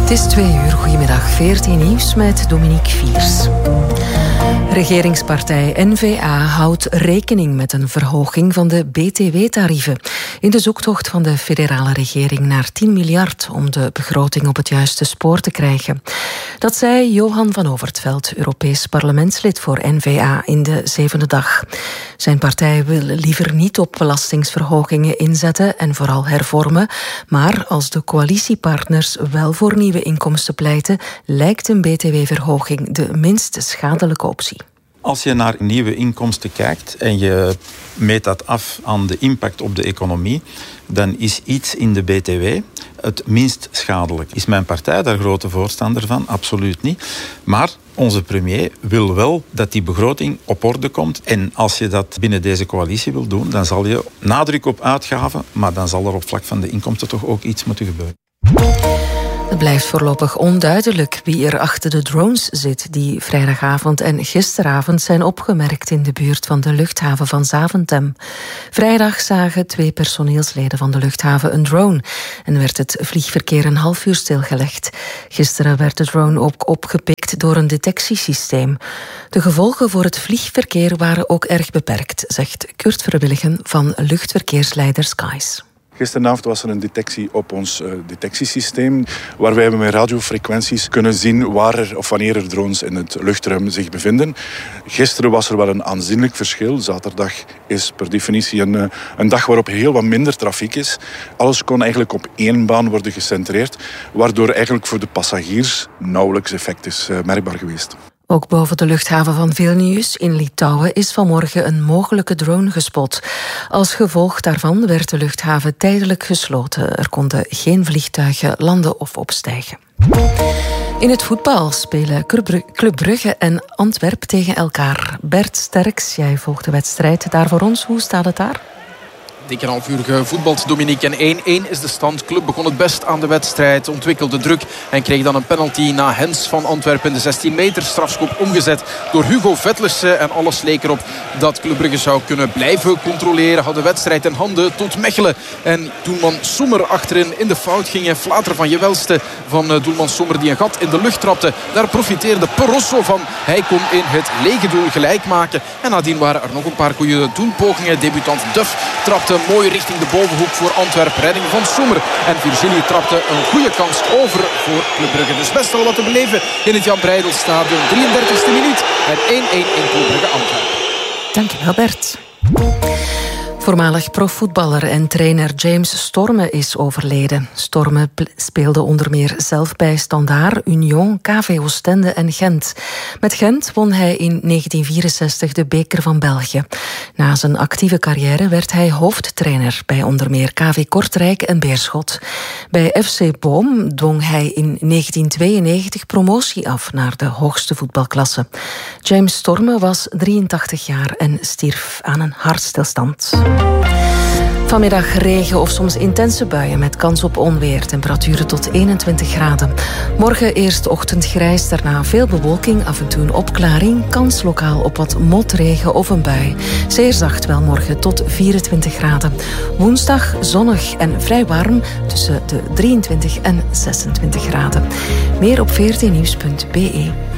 Het is 2:00, goedemiddag, 14 nieuws met Dominique Viers. Regeringspartij N-VA houdt rekening met een verhoging van de BTW-tarieven in de zoektocht van de federale regering naar 10 miljard om de begroting op het juiste spoor te krijgen. Dat zei Johan van Overtveld, Europees parlementslid voor N-VA, in de 7e dag. Zijn partij wil liever niet op belastingsverhogingen inzetten en vooral hervormen, maar als de coalitiepartners wel voor nieuwe inkomsten pleiten, lijkt een BTW-verhoging de minst schadelijke optie. Als je naar nieuwe inkomsten kijkt en je meet dat af aan de impact op de economie, dan is iets in de BTW het minst schadelijk. Is mijn partij daar grote voorstander van? Absoluut niet. Maar onze premier wil wel dat die begroting op orde komt. En als je dat binnen deze coalitie wil doen, dan zal je nadruk op uitgaven, maar dan zal er op vlak van de inkomsten toch ook iets moeten gebeuren. Het blijft voorlopig onduidelijk wie er achter de drones zit die vrijdagavond en gisteravond zijn opgemerkt in de buurt van de luchthaven van Zaventem. Vrijdag zagen 2 personeelsleden van de luchthaven een drone en werd het vliegverkeer een half uur stilgelegd. Gisteren werd de drone ook opgepikt door een detectiesysteem. De gevolgen voor het vliegverkeer waren ook erg beperkt, zegt Kurt Verwilligen van luchtverkeersleider Skies. Gisteravond was er een detectie op ons detectiesysteem, waarbij we met radiofrequenties kunnen zien waar er of wanneer er drones in het luchtruim zich bevinden. Gisteren was er wel een aanzienlijk verschil. Zaterdag is per definitie een dag waarop heel wat minder trafiek is. Alles kon eigenlijk op 1 baan worden gecentreerd, waardoor eigenlijk voor de passagiers nauwelijks effect is merkbaar geweest. Ook boven de luchthaven van Vilnius in Litouwen is vanmorgen een mogelijke drone gespot. Als gevolg daarvan werd de luchthaven tijdelijk gesloten. Er konden geen vliegtuigen landen of opstijgen. In het voetbal spelen Club Brugge en Antwerp tegen elkaar. Bert Sterks, jij volgt de wedstrijd daar voor ons. Hoe staat het daar? Dik een half uur gevoetbald, Dominique. En 1-1 is de stand. Club begon het best aan de wedstrijd, ontwikkelde druk en kreeg dan een penalty na Hens van Antwerpen in de 16 meter. Strafschop omgezet door Hugo Vettlissen. En alles leek erop dat Club Brugge zou kunnen blijven controleren. Had de wedstrijd in handen tot Mechelen. En doelman Sommer achterin in de fout ging. Flater van Jewelste van doelman Sommer die een gat in de lucht trapte. Daar profiteerde Perosso van. Hij kon in het lege doel gelijk maken. En nadien waren er nog een paar goede doelpogingen. Debutant Duff trapte mooi richting de bovenhoek voor Antwerpen. Redding van Sommer. En Virginie trapte een goede kans over voor Club Brugge. Dus best wel wat te beleven in het Jan Breydel-stadion. 33e minuut en 1-1 in Club Brugge Antwerpen. Dankjewel, Bert. Voormalig profvoetballer en trainer James Storme is overleden. Storme speelde onder meer zelf bij Standaard, Union, KV Oostende en Gent. Met Gent won hij in 1964 de beker van België. Na zijn actieve carrière werd hij hoofdtrainer bij onder meer KV Kortrijk en Beerschot. Bij FC Boom dwong hij in 1992 promotie af naar de hoogste voetbalklasse. James Storme was 83 jaar en stierf aan een hartstilstand. Vanmiddag regen of soms intense buien met kans op onweer. Temperaturen tot 21 graden. Morgen eerst ochtendgrijs, daarna veel bewolking, af en toe een opklaring. Kans lokaal op wat motregen of een bui. Zeer zacht wel morgen tot 24 graden. Woensdag zonnig en vrij warm tussen de 23 en 26 graden. Meer op 14nieuws.be.